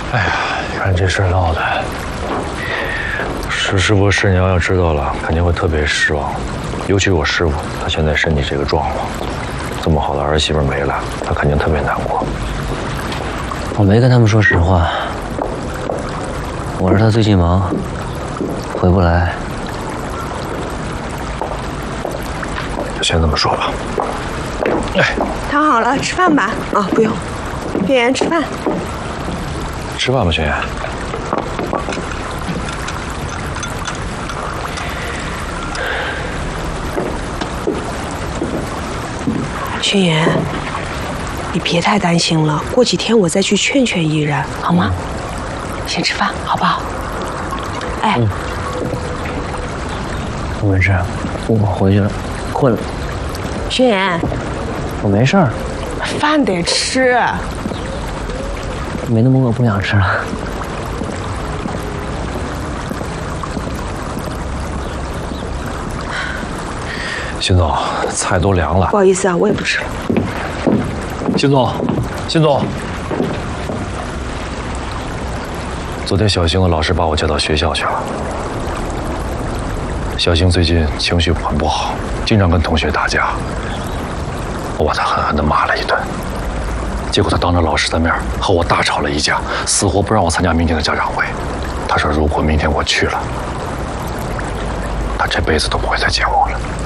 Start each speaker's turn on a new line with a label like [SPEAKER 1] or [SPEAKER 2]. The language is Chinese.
[SPEAKER 1] 哎呀，看这事闹的，石师傅、师娘要知道了，肯定会特别失望。尤其我师傅，他现在身体这个状况，这么好的儿媳妇没了，他肯定特别难过。
[SPEAKER 2] 我没跟他们说实话，我说他最近忙，回不来。
[SPEAKER 1] 就先这么说吧。哎，
[SPEAKER 3] 躺好了，吃饭吧。啊，不用，轩辕吃饭。
[SPEAKER 1] 吃饭吧，轩辕。
[SPEAKER 3] 轩辕，你别太担心了，过几天我再去劝劝依然，好吗？先吃饭，好不好？哎，
[SPEAKER 2] 我没事，我回去了，困了。
[SPEAKER 3] 轩辕，
[SPEAKER 2] 我没事儿，
[SPEAKER 3] 饭得吃。
[SPEAKER 2] 没那么饿，不想吃了。
[SPEAKER 1] 辛总，菜都凉了。
[SPEAKER 3] 不好意思啊，我也不吃了。
[SPEAKER 1] 辛总，辛总，昨天小星的老师把我叫到学校去了。小星最近情绪很不好，经常跟同学打架。我把他狠狠地骂了一顿，结果他当着老师的面和我大吵了一架，死活不让我参加明天的家长会。他说如果明天我去了，他这辈子都不会再见我了。